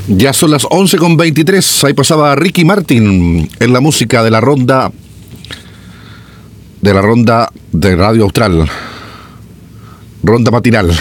Ya son las 11:23. Ahí pasaba Ricky Martin en la música de la ronda de Radio Austral. Ronda matinal.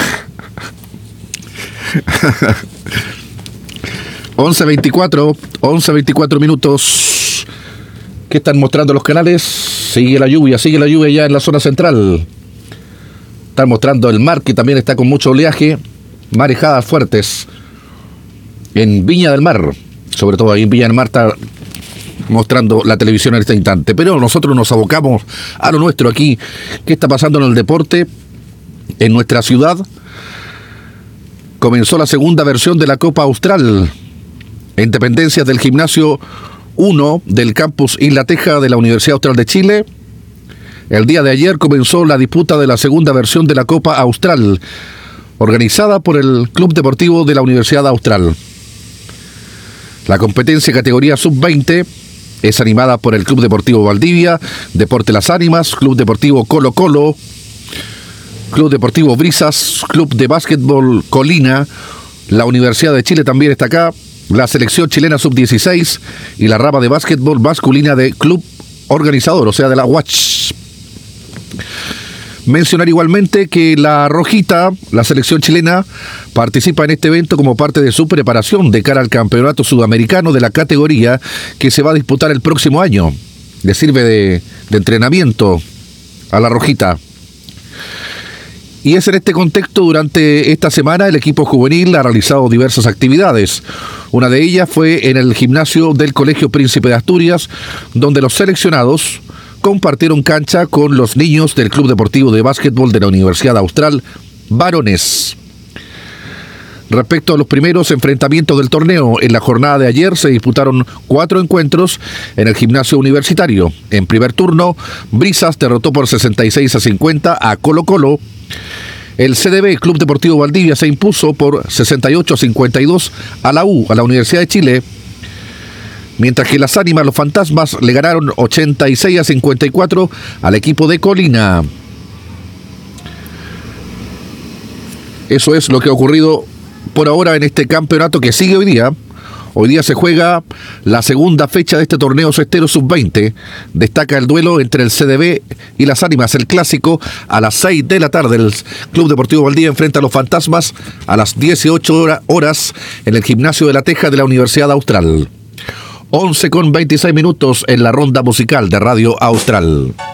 11:24 minutos. ¿Qué están mostrando los canales? Sigue la lluvia ya en la zona central. Están mostrando el mar, que también está con mucho oleaje. Marejadas fuertes en Viña del Mar. Sobre todo ahí en Viña del Mar está mostrando la televisión en este instante. Pero nosotros nos abocamos a lo nuestro aquí. ¿Qué está pasando en el deporte en nuestra ciudad? Comenzó la segunda versión de la Copa Austral en dependencias del Gimnasio 1 del campus Isla Teja de la Universidad Austral de Chile. El día de ayer comenzó la disputa de la segunda versión de la Copa Austral, organizada por el Club Deportivo de la Universidad Austral. La competencia categoría sub-20 es animada por el Club Deportivo Valdivia, Deporte Las Ánimas, Club Deportivo Colo Colo, Club Deportivo Brisas, Club de Básquetbol Colina, la Universidad de Chile también está acá, la selección chilena sub-16 y la rama de básquetbol masculina de Club Organizador, o sea de la UACH. Mencionar igualmente que la Rojita, la selección chilena, participa en este evento como parte de su preparación de cara al campeonato sudamericano de la categoría que se va a disputar el próximo año. Le sirve de entrenamiento a la Rojita. Y es en este contexto, durante esta semana, el equipo juvenil ha realizado diversas actividades. Una de ellas fue en el gimnasio del Colegio Príncipe de Asturias, donde los seleccionados compartieron cancha con los niños del Club Deportivo de Básquetbol de la Universidad Austral, varones. Respecto a los primeros enfrentamientos del torneo, en la jornada de ayer se disputaron 4 encuentros en el gimnasio universitario. En primer turno, Brisas derrotó por 66-50 a Colo Colo. El CDB, Club Deportivo Valdivia, se impuso por 68-52 a la Universidad de Chile. Mientras que las Ánimas, los Fantasmas, le ganaron 86-54 al equipo de Colina. Eso es lo que ha ocurrido por ahora en este campeonato que sigue hoy día. Hoy día se juega la segunda fecha de este torneo cestero sub-20. Destaca el duelo entre el CDB y las Ánimas, el clásico, a las 6 de la tarde. El Club Deportivo Valdivia enfrenta a los Fantasmas a las 18 horas en el gimnasio de la Teja de la Universidad Austral. 11:26 minutos en la ronda musical de Radio Austral.